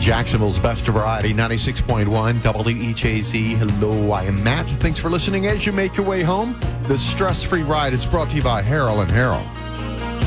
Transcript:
Jacksonville's best variety, 96.1 WHAZ. Hello, I am Matt. Thanks for listening as you make your way home. The stress-free ride is brought to you by Harrell & Harrell.